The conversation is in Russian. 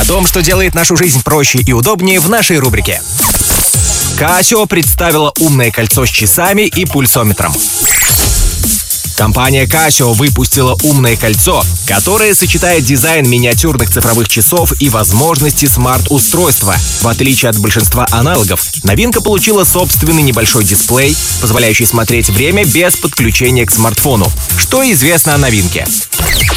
том, что делает нашу жизнь проще и удобнее, в нашей рубрике. Casio представила умное кольцо с часами и пульсометром. Компания Casio выпустила умное кольцо, которое сочетает дизайн миниатюрных цифровых часов и возможности смарт-устройства. В отличие от большинства аналогов, новинка получила собственный небольшой дисплей, позволяющий смотреть время без подключения к смартфону. Что известно о новинке?